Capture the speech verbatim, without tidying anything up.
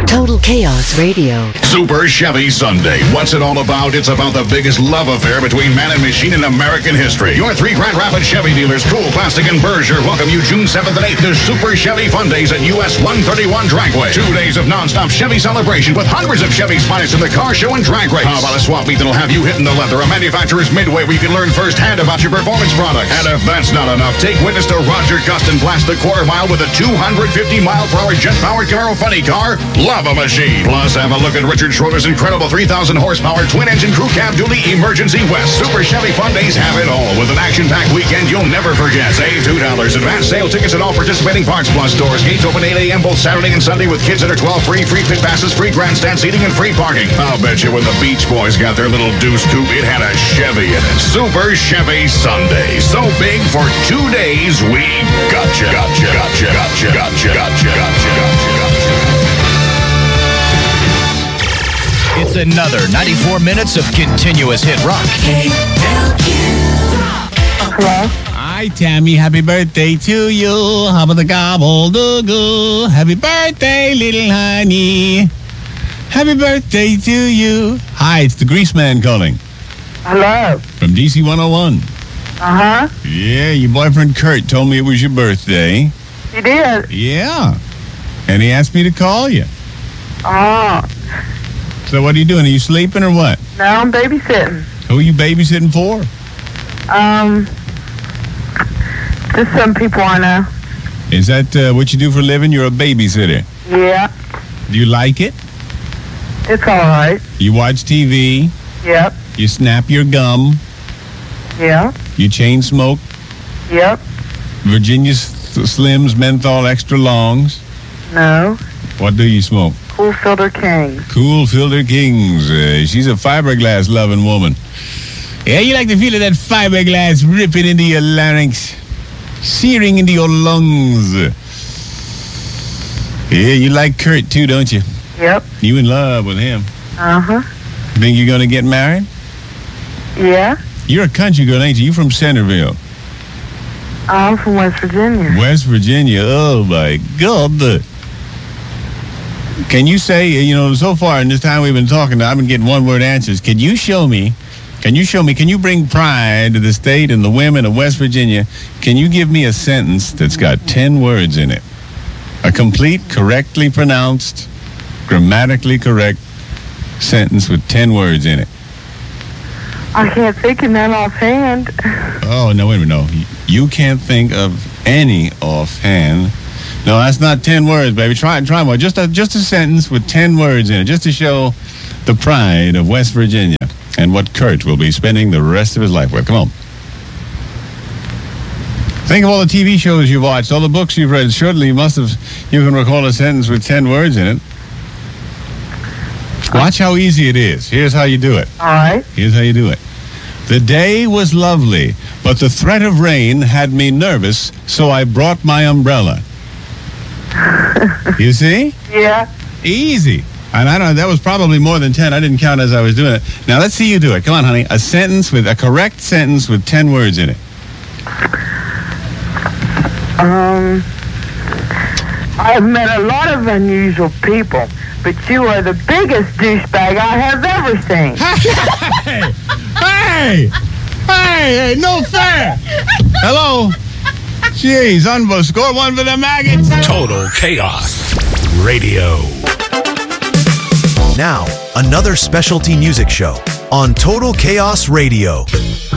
Total Chaos Radio. Super Chevy Sunday. What's it all about? It's about the biggest love affair between man and machine in American history. Your three Grand Rapids Chevy dealers, Cool, Plastic, and Berger, welcome you June seventh and eighth to Super Chevy Fun Days at U S one thirty-one Dragway. Two days of non-stop Chevy celebration with hundreds of Chevy's finest in the car show and drag race. How about a swap meet that'll have you hitting the leather? A manufacturer's midway where you can learn firsthand about your performance products. And if that's not enough, take witness to Roger Gustin blast the quarter mile with a two hundred fifty mile per hour jet-powered Camaro funny car, Lava Machine. Plus, have a look at Richard Schroeder's incredible three thousand horsepower twin-engine crew cab dually Emergency West. Super Chevy Fun Days have it all with an action-packed weekend you'll never forget. Save two dollars. Advance sale tickets at all participating Parts Plus stores. Gates open eight a.m. both Saturday and Sunday with kids that are twelve free, free pit passes, free grandstand seating, and free parking. I'll bet you when the Beach Boys got their little deuce coupe, it had a Chevy in it. Super Chevy Sunday. So big for two days, we gotcha, gotcha, gotcha, gotcha, gotcha, gotcha, gotcha, gotcha, gotcha. It's another ninety-four minutes of continuous hit rock. Hello? Hi, Tammy. Happy birthday to you. How about the gobble-do-goo? Happy birthday, little honey. Happy birthday to you. Hi, it's the Grease Man calling. Hello? From D C one oh one. Uh-huh. Yeah, your boyfriend Kurt told me it was your birthday. You did? Yeah. And he asked me to call you. Oh. So what are you doing? Are you sleeping or what? No, I'm babysitting. Who are you babysitting for? Um, just some people I know. Is that uh, what you do for a living? You're a babysitter. Yeah. Do you like it? It's all right. You watch T V? Yep. You snap your gum? Yeah. You chain smoke? Yep. Virginia S- Slims menthol extra longs? No. What do you smoke? Cool Filter King. Cool Filter Kings. Uh, she's a fiberglass loving woman. Yeah, you like the feel of that fiberglass ripping into your larynx, searing into your lungs. Yeah, you like Kurt too, don't you? Yep. You in love with him. Uh-huh. Think you're going to get married? Yeah. You're a country girl, ain't you? You from Centerville. I'm from West Virginia. West Virginia. Oh, my God. Can you say, you know, so far in this time we've been talking, I've been getting one-word answers. Can you show me, can you show me, can you bring pride to the state and the women of West Virginia? Can you give me a sentence that's got ten words in it? A complete, correctly pronounced, grammatically correct sentence with ten words in it. I can't think of none offhand. Oh, no, wait a minute, no. You can't think of any offhand. No, that's not ten words, baby. Try, try more. Just a, just a sentence with ten words in it, just to show the pride of West Virginia and what Kurt will be spending the rest of his life with. Come on. Think of all the T V shows you've watched, all the books you've read. Surely you must have, you can recall a sentence with ten words in it. Watch how easy it is. Here's how you do it. All right. Here's how you do it. The day was lovely, but the threat of rain had me nervous, so I brought my umbrella. You see? Yeah. Easy. And I don't know, that was probably more than ten. I didn't count as I was doing it. Now, let's see you do it. Come on, honey. A sentence with, a correct sentence with ten words in it. Um, I've met a lot of unusual people, but you are the biggest douchebag I have ever seen. Hey! Hey! Hey! Hey! No fair! Hello? Jeez, unbelievable. Score one for the maggots. Total Chaos Radio. Now, another specialty music show on Total Chaos Radio.